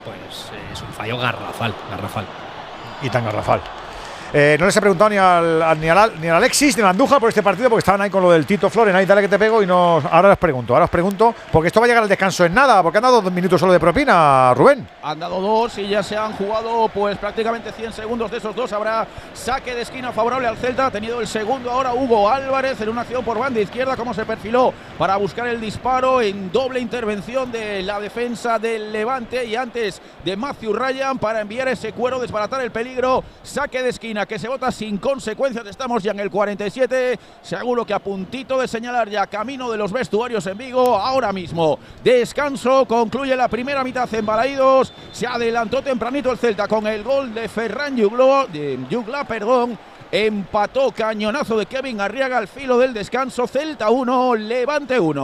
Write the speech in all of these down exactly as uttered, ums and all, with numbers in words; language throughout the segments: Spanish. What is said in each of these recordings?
Pues eh, es un fallo garrafal, garrafal. Y tan garrafal. Eh, no les he preguntado ni al, al, ni, al, ni al Alexis ni al Andújar por este partido, porque estaban ahí con lo del Tito Floren. Ahí, dale que te pego y no. Ahora les pregunto, ahora os pregunto, porque esto va a llegar al descanso en nada, porque han dado dos minutos solo de propina, Rubén. Han dado dos y ya se han jugado pues prácticamente cien segundos de esos dos. Habrá saque de esquina favorable al Celta. Ha tenido el segundo ahora Hugo Álvarez en una acción por banda izquierda, como se perfiló para buscar el disparo en doble intervención de la defensa del Levante y antes de Matthew Ryan para enviar ese cuero, desbaratar el peligro. Saque de esquina que se vota sin consecuencias. Estamos ya en el cuarenta y siete, seguro que a puntito de señalar ya camino de los vestuarios en Vigo. Ahora mismo descanso, concluye la primera mitad en Balaídos. Se adelantó tempranito el Celta con el gol de Ferran Jugla, de Jugla, perdón. Empató cañonazo de Kevin Arriaga al filo del descanso. Celta uno, Levante uno.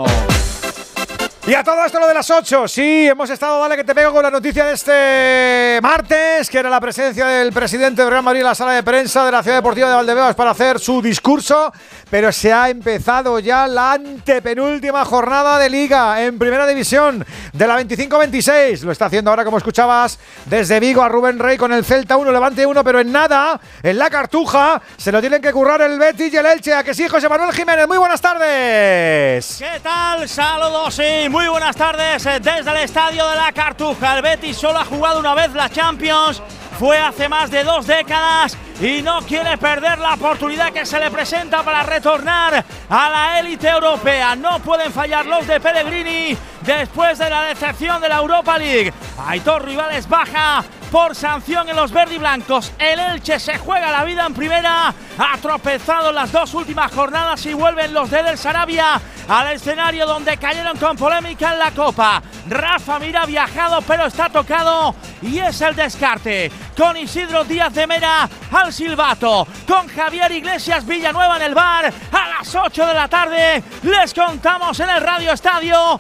Y a todo esto lo de las ocho, sí, hemos estado, dale que te pego con la noticia de este martes, que era la presencia del presidente del Real Madrid en la sala de prensa de la Ciudad Deportiva de Valdebebas para hacer su discurso, pero se ha empezado ya la antepenúltima jornada de Liga en Primera División de la veinticinco veintiséis. Lo está haciendo ahora, como escuchabas, desde Vigo a Rubén Rey con el Celta uno, Levante uno, pero en nada, en la Cartuja, se lo tienen que currar el Betis y el Elche. ¿A que sí, José Manuel Jiménez? Muy buenas tardes. ¿Qué tal? Saludos, sí. Muy buenas tardes desde el estadio de la Cartuja. El Betis solo ha jugado una vez la Champions, fue hace más de dos décadas y no quiere perder la oportunidad que se le presenta para retornar a la élite europea. No pueden fallar los de Pellegrini después de la decepción de la Europa League. Aitor Rivales baja por sanción en los verdiblancos. El Elche se juega la vida en primera, ha tropezado las dos últimas jornadas y vuelven los de Del Sarabia al escenario donde cayeron con polémica en la Copa. Rafa Mir ha viajado pero está tocado y es el descarte. Con Isidro Díaz de Mera al silbato, con Javier Iglesias Villanueva en el bar. A las ocho de la tarde les contamos en el Radio Estadio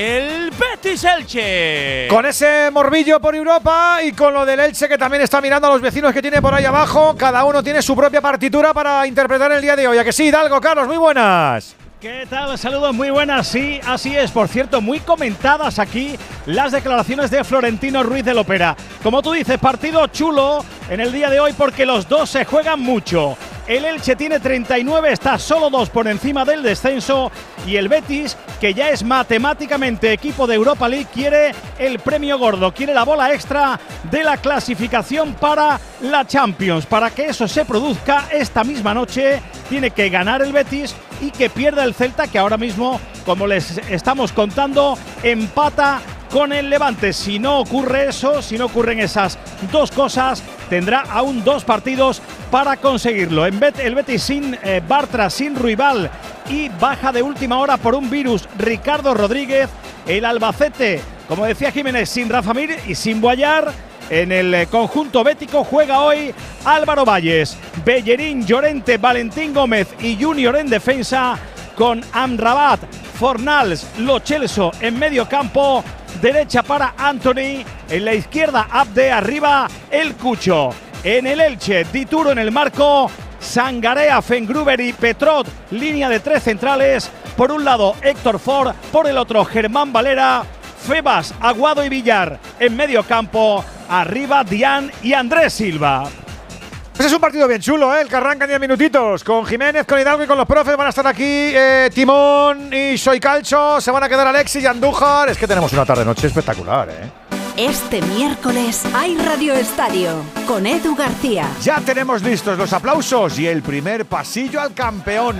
el Betis Elche. Con ese morbillo por Europa y con lo del Elche, que también está mirando a los vecinos que tiene por ahí abajo. Cada uno tiene su propia partitura para interpretar el día de hoy. ¿A que sí, Hidalgo? Carlos, muy buenas. ¿Qué tal? Saludos, muy buenas. Sí, así es. Por cierto, muy comentadas aquí las declaraciones de Florentino Ruiz del Opera. Como tú dices, partido chulo en el día de hoy porque los dos se juegan mucho. El Elche tiene treinta y nueve, está solo dos por encima del descenso y el Betis, que ya es matemáticamente equipo de Europa League, quiere el premio gordo, quiere la bola extra de la clasificación para la Champions. Para que eso se produzca esta misma noche, tiene que ganar el Betis y que pierda el Celta, que ahora mismo, como les estamos contando, empata con el Levante. Si no ocurre eso, si no ocurren esas dos cosas, tendrá aún dos partidos para conseguirlo. En Bet, el Betis sin eh, Bartra, sin Ruibal y baja de última hora por un virus Ricardo Rodríguez. El Albacete, como decía Jiménez, sin Rafa Mir y sin Boyar. En el eh, conjunto bético juega hoy Álvaro Valles, Bellerín, Llorente, Valentín Gómez y Junior en defensa, con Amrabat, Fornals, Lo Celso en medio campo. Derecha para Anthony, en la izquierda Abde, arriba el Cucho. En el Elche, Dituro en el marco, Sangarea, Fengruber y Petrot, línea de tres centrales. Por un lado Héctor Ford, por el otro Germán Valera, Febas, Aguado y Villar en medio campo. Arriba Dián y Andrés Silva. Pues es un partido bien chulo, ¿eh? El que arranca en diez minutitos. Con Jiménez, con Hidalgo y con los profes van a estar aquí eh, Timón y Soy Calcho. Se van a quedar Alexis y Andújar. Es que tenemos una tarde-noche espectacular, ¿eh? Este miércoles hay Radio Estadio con Edu García. Ya tenemos listos los aplausos y el primer pasillo al campeón.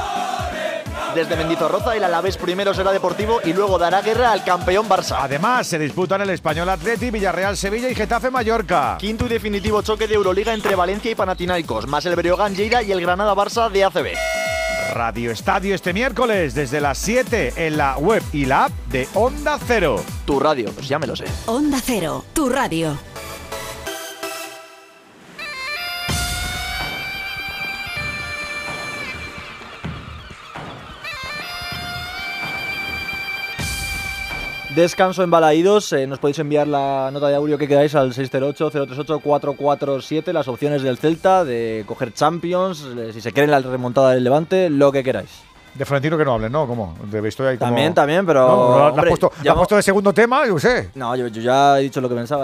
Desde Mendizorroza el Alavés primero será Deportivo y luego dará guerra al campeón Barça. Además, se disputan el Español Atleti, Villarreal Sevilla y Getafe Mallorca. Quinto y definitivo choque de Euroliga entre Valencia y Panathinaikos, más el Breogán Lleida y el Granada Barça de A C B. Radio Estadio este miércoles desde las siete en la web y la app de Onda Cero. Tu radio, pues ya me lo sé. Onda Cero, tu radio. Descanso en Balaídos, eh, nos podéis enviar la nota de audio que queráis al seis cero ocho, cero tres ocho, cuatro cuatro siete, las opciones del Celta, de coger Champions, eh, si se quieren la remontada del Levante, lo que queráis. De Florentino que no hable, ¿no? ¿Cómo? De, estoy ahí como… También, también, pero… No, lo, hombre, has puesto, ya lo has puesto de segundo tema, yo sé. No, yo, yo ya he dicho lo que pensaba.